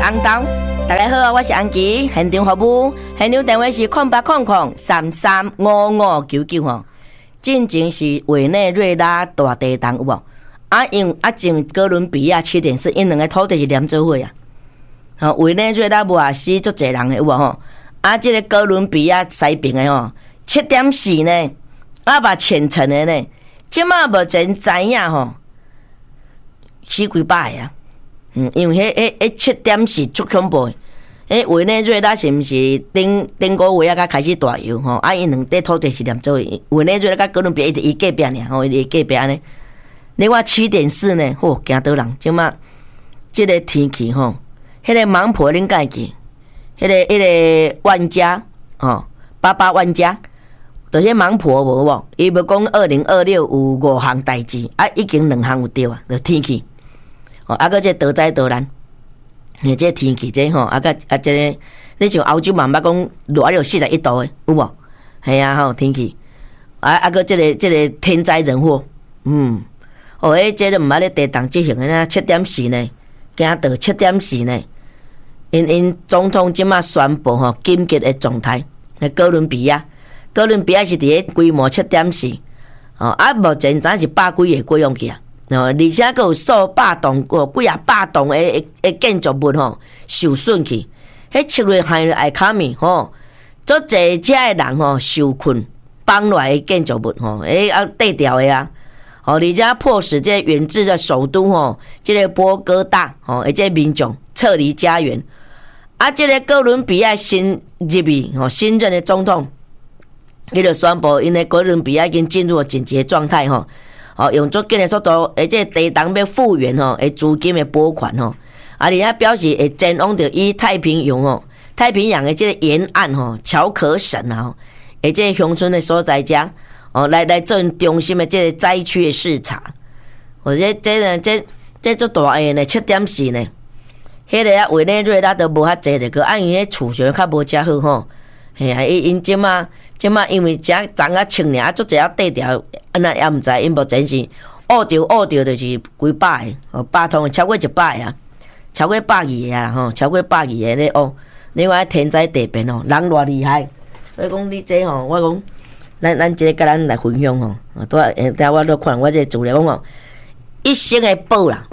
红豆，大家好，我是安琪，现场服务，现场电话是0800335599吼。进前是委内瑞拉大地震有无？因前哥伦比亚7.4，因两个土地是连做伙啊。委内瑞拉无也死足侪人的有无吼？这个哥伦比亚西边的吼7.4呢，把浅层的呢，即马目前知影吼，死几百个啊。因为迄7.4足恐怖的。委内瑞拉是毋是顶个月才开始大摇吼？因两块土地是连做伙，委内瑞拉甲哥伦比亚伊隔壁尔吼，伊隔壁安尼。另外7.4呢，惊倒人！即马即个天气吼，迄个盲婆恁敢会记？迄个万家88万家，就是盲婆无？伊要讲2026有5项代志，已经2项有对啊，就天气。搁这多灾多难，这天气这吼，这个你像欧洲嘛，捌讲热了41度的，有无？系啊，天气，搁这个天灾人祸，这个毋捌咧地动即型的呐，7.4呢，惊到7.4呢，因总统即马宣布吼紧急的状态，哥伦比亚是伫个规模7.4，目前咱是百几个过用去啊。而且佫有数百栋几啊百栋的建筑物吼受损去，迄7月害爱卡米吼，足侪遮的人吼受困崩落来的建筑物吼，地掉的啊，而且迫使这远至的首都吼，这个波哥大而且民众撤离家园。这个哥伦比亚新任的总统，伊就宣布，因为哥伦比亚已经进入了紧急状态吼。用足紧的速度，而且地动要复原吼，资金的拨款吼，而且表示会前往着以太平洋的这个沿岸吼，乔可省啊，而且乡村的所在遮来做中心的这个灾区的视察。这足大个呢，7.4呢，迄个委内瑞拉都无遐济的，因迄储蓄较无遮好吼。嘿啊，因即马因为遮涨清尔，足侪地条，也毋知因目前是恶着就是几百个，百通超过100个啊，超过120个啊吼，超过120个咧另外天灾地变人偌厉害，所以讲你这吼，我讲咱这甲咱来分享吼，等我都看我这资料讲一生的宝啦，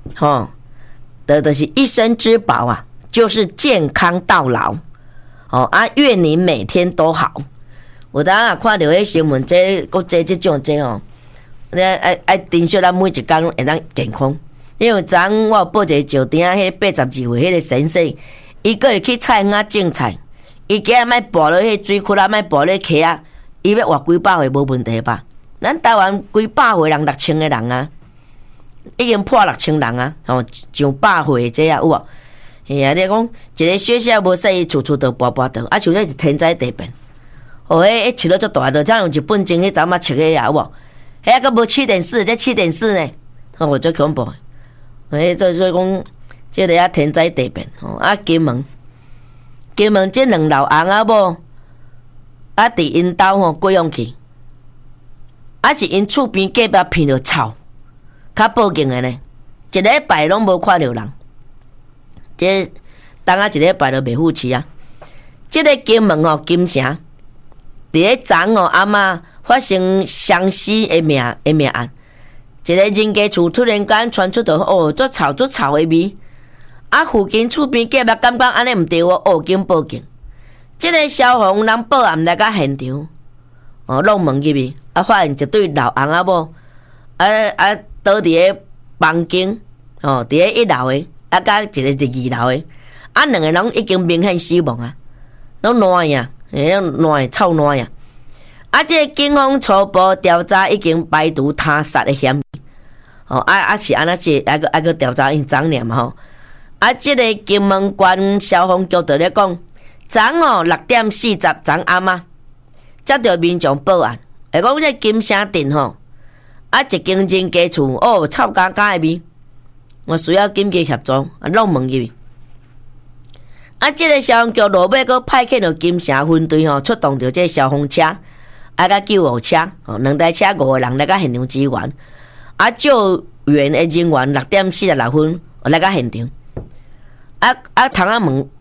就是一生之宝啊，就是健康到老。愿你每天都好。有当啊看到迄新闻，这种珍惜咱每一天会当健康。因为昨我有报一个照片，迄82岁迄个先生，伊个会去菜园种菜，伊家莫跋落迄水库啊，莫跋咧溪啊，伊要活几百岁无问题吧？咱台湾几百岁人6000个人啊，已经破6000人啊，上100岁这啊有无？你讲一个学校无说伊处处都跋倒，像这是天灾地变，饲到足大的，像用日本种迄阵仔饲个啊，有无？迄个无7.4，这7.4呢，我最恐怖。所以讲，这个天灾地变，金门这2老翁仔某，伫因兜过用去，是因厝边隔壁闻着臭，较报警的呢，一礼拜拢无看着人。这当一礼拜都袂付起啊！这个金门金城，伫个昨阿嬷发生相死的命案，一个人家厝突然间传出着足臭的味，附近厝边隔壁感觉安尼毋对紧报警。这个消防人报案来到现场，弄门入去，发现一对老翁仔某，倒伫个房间，伫个1楼的。甲一个伫2楼的，两个人已经明显死亡啊，拢烂呀，烂臭烂呀。这个警方初步调查已经排除他杀的嫌疑，是安那是还个调查因昨尔嘛吼。这个金门县消防局就咧讲，昨6:40昨暗嘛，接到民众报案，会讲这金城镇吼，一间人家厝臭干干的味。我需要紧急协助，弄门入去。这个消防局落尾佫派遣了金城分队出动着这消防车，甲救护车，2台车5个人来到现场支援。救援的人员6:46来到现场。 虫仔问